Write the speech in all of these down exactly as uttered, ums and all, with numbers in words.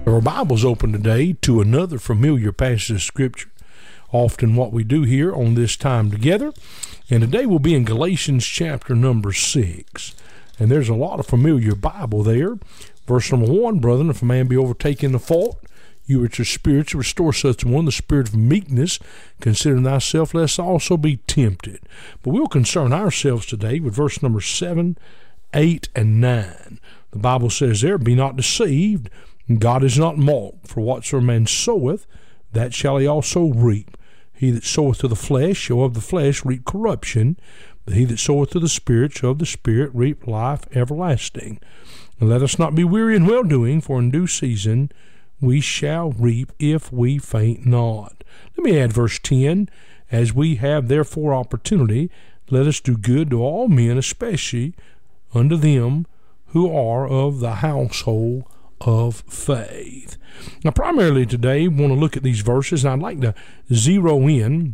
Our Bible's open today to another familiar passage of Scripture, often what we do here on this time together. And today we'll be in Galatians chapter number six. And there's a lot of familiar Bible there. Verse number one, brethren, if a man be overtaken in a fault, you which are spiritual, restore such a one, the spirit of meekness, considering thyself, lest thou also be tempted. But we'll concern ourselves today with verse number seven, eight, and nine. The Bible says there, be not deceived, God is not mocked, for whatsoever man soweth, that shall he also reap. He that soweth to the flesh shall of the flesh reap corruption, but he that soweth to the Spirit shall of the Spirit reap life everlasting. And let us not be weary in well-doing, for in due season we shall reap if we faint not. Let me add verse ten, as we have therefore opportunity, let us do good to all men, especially unto them who are of the household of faith. Now, primarily today, we want to look at these verses, and I'd like to zero in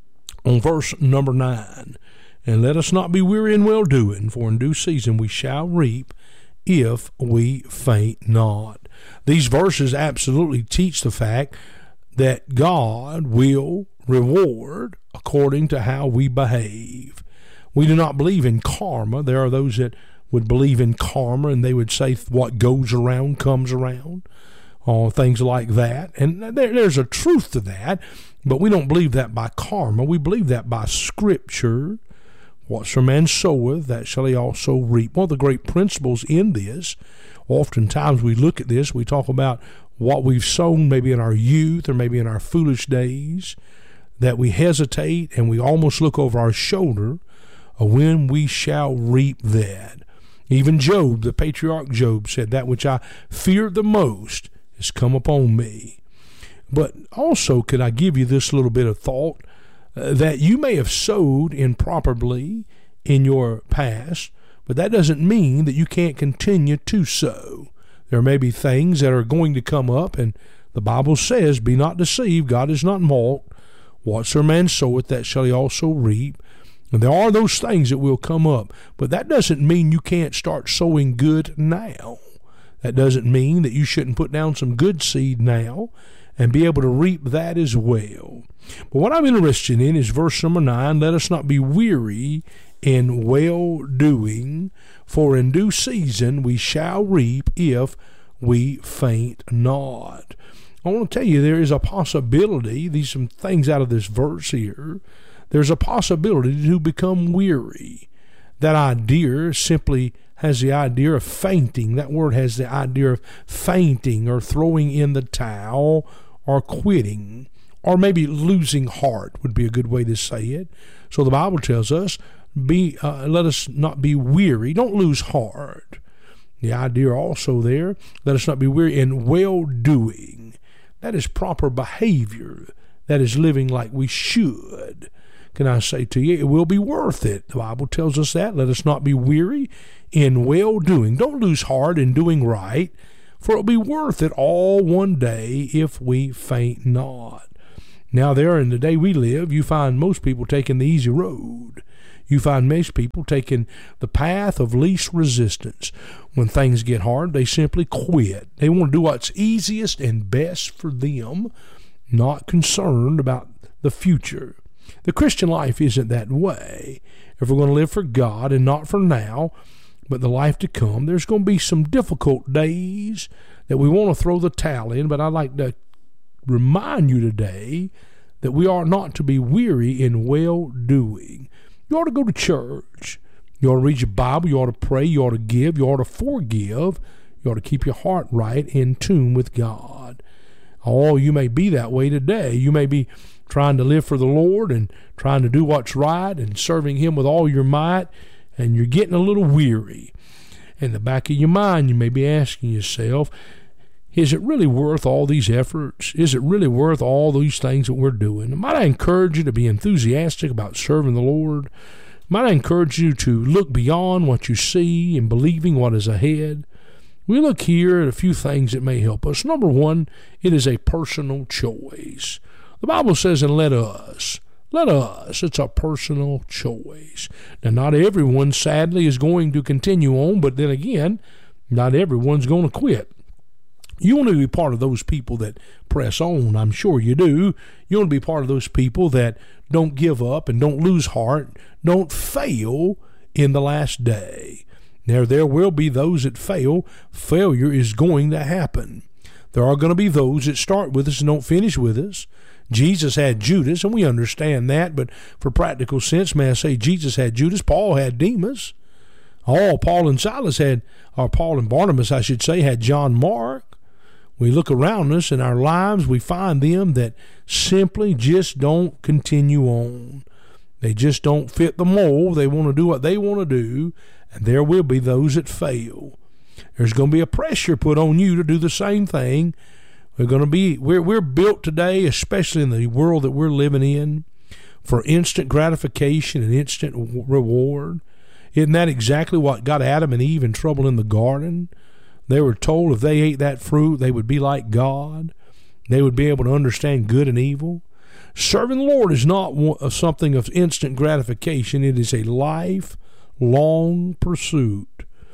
on verse number nine. And let us not be weary in well-doing, for in due season we shall reap if we faint not. These verses absolutely teach the fact that God will reward according to how we behave. We do not believe in karma. There are those that would believe in karma, and they would say what goes around comes around, or things like that. And there, there's a truth to that, but we don't believe that by karma. We believe that by Scripture. Whatsoever man soweth, that shall he also reap. One of the great principles in this, oftentimes we look at this, we talk about what we've sown maybe in our youth or maybe in our foolish days, that we hesitate and we almost look over our shoulder of when we shall reap that. Even Job, the patriarch Job, said, that which I feared the most has come upon me. But also, could I give you this little bit of thought, uh, that you may have sowed improperly in your past, but that doesn't mean that you can't continue to sow. There may be things that are going to come up, and the Bible says, be not deceived, God is not mocked. Whatsoever man soweth, that shall he also reap. And there are those things that will come up, but that doesn't mean you can't start sowing good now. That doesn't mean that you shouldn't put down some good seed now and be able to reap that as well. But what I'm interested in is verse number nine, let us not be weary in well-doing, for in due season we shall reap if we faint not. I want to tell you there is a possibility, these some things out of this verse here, there's a possibility to become weary. That idea simply has the idea of fainting. That word has the idea of fainting or throwing in the towel or quitting, or maybe losing heart would be a good way to say it. So the Bible tells us, be uh, let us not be weary. Don't lose heart. The idea also there, let us not be weary in well-doing. That is proper behavior. That is living like we should. Can I say to you, it will be worth it. The Bible tells us that. Let us not be weary in well-doing. Don't lose heart in doing right, for it will be worth it all one day if we faint not. Now there in the day we live, you find most people taking the easy road. You find most people taking the path of least resistance. When things get hard, they simply quit. They want to do what's easiest and best for them, not concerned about the future. The Christian life isn't that way. If we're going to live for God and not for now, but the life to come, there's going to be some difficult days that we want to throw the towel in, but I'd like to remind you today that we are not to be weary in well-doing. You ought to go to church. You ought to read your Bible. You ought to pray. You ought to give. You ought to forgive. You ought to keep your heart right in tune with God. Oh, you may be that way today. You may be trying to live for the Lord and trying to do what's right and serving Him with all your might, and you're getting a little weary. In the back of your mind, you may be asking yourself, is it really worth all these efforts? Is it really worth all these things that we're doing? Might I encourage you to be enthusiastic about serving the Lord? Might I encourage you to look beyond what you see and believing what is ahead? We look here at a few things that may help us. Number one, it is a personal choice. The Bible says, and let us, let us, it's a personal choice. Now, not everyone, sadly, is going to continue on, but then again, not everyone's going to quit. You want to be part of those people that press on. I'm sure you do. You want to be part of those people that don't give up and don't lose heart, don't fail in the last day. Now, there will be those that fail. Failure is going to happen. There are going to be those that start with us and don't finish with us. Jesus had Judas, and we understand that, but for practical sense, may I say Jesus had Judas, Paul had Demas. All Paul and Silas had, or Paul and Barnabas, I should say, had John Mark. We look around us in our lives, we find them that simply just don't continue on. They just don't fit the mold. They want to do what they want to do, and there will be those that fail. There's going to be a pressure put on you to do the same thing. We're going to be, we're, we're built today, especially in the world that we're living in, for instant gratification and instant reward. Isn't that exactly what got Adam and Eve in trouble in the garden? They were told if they ate that fruit, they would be like God. They would be able to understand good and evil. Serving the Lord is not something of instant gratification. It is a lifelong pursuit.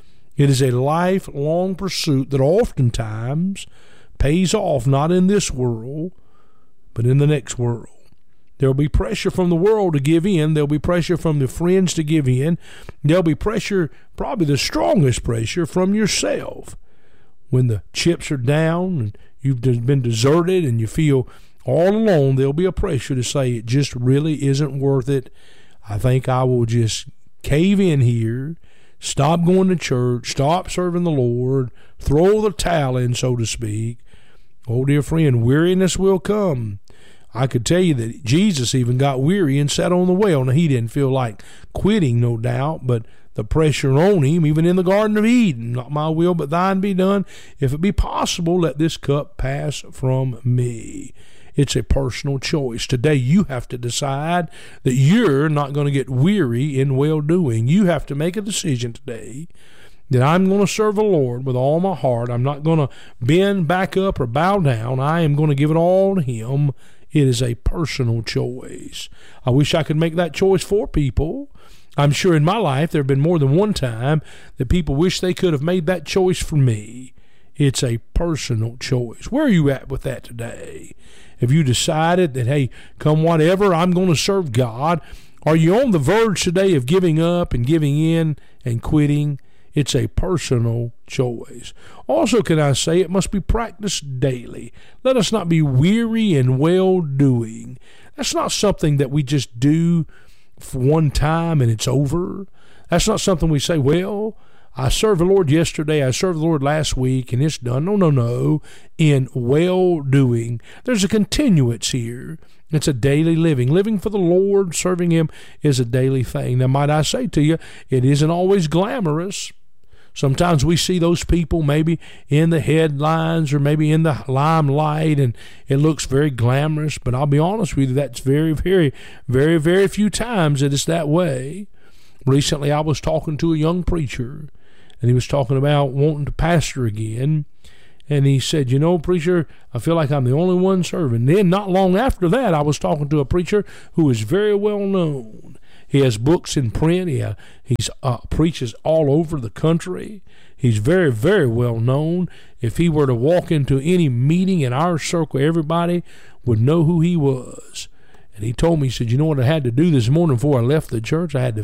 It is a lifelong pursuit that oftentimes pays off, not in this world, but in the next world. There'll be pressure from the world to give in. There'll be pressure from the friends to give in. There'll be pressure, probably the strongest pressure, from yourself. When the chips are down and you've been deserted and you feel all alone, there'll be a pressure to say it just really isn't worth it. I think I will just cave in here, stop going to church, stop serving the Lord, throw the towel in, so to speak. Oh, dear friend, weariness will come. I could tell you that Jesus even got weary and sat on the well. Now, he didn't feel like quitting, no doubt, but the pressure on him, even in the Garden of Eden, not my will, but thine be done. If it be possible, let this cup pass from me. It's a personal choice. Today, you have to decide that you're not going to get weary in well-doing. You have to make a decision today that I'm going to serve the Lord with all my heart. I'm not going to bend back up or bow down. I am going to give it all to him. It is a personal choice. I wish I could make that choice for people. I'm sure in my life there have been more than one time that people wish they could have made that choice for me. It's a personal choice. Where are you at with that today? Have you decided that, hey, come whatever, I'm going to serve God? Are you on the verge today of giving up and giving in and quitting? It's a personal choice. Also, can I say, it must be practiced daily. Let us not be weary in well-doing. That's not something that we just do for one time and it's over. That's not something we say, well, I served the Lord yesterday, I served the Lord last week, and it's done. No, no, no. In well-doing, there's a continuance here. It's a daily living. Living for the Lord, serving him, is a daily thing. Now, might I say to you, it isn't always glamorous. Sometimes we see those people maybe in the headlines or maybe in the limelight, and it looks very glamorous. But I'll be honest with you, that's very, very, very, very few times that it's that way. Recently, I was talking to a young preacher, and he was talking about wanting to pastor again. And he said, you know, preacher, I feel like I'm the only one serving. Then not long after that, I was talking to a preacher who is very well known. He has books in print. He uh, he's uh, preaches all over the country. He's very, very well known. If he were to walk into any meeting in our circle, everybody would know who he was. And he told me, he said, you know what I had to do this morning before I left the church? I had to